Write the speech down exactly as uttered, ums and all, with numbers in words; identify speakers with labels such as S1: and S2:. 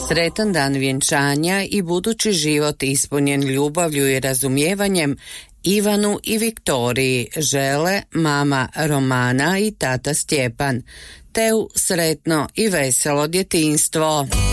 S1: Sretan dan vjenčanja i budući život ispunjen ljubavlju i razumijevanjem Ivanu i Viktoriji žele mama Romana i tata Stjepan. Te u sretno i veselo djetinjstvo.